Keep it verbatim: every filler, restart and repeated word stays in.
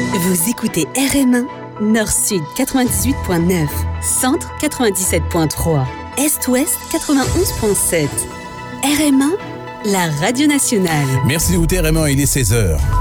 Vous écoutez R M un, Nord-Sud quatre-vingt-dix-huit virgule neuf, Centre quatre-vingt-dix-sept virgule trois, Est-Ouest quatre-vingt-onze virgule sept. R M un, la radio nationale. Merci d'écouter R M un, il est seize heures.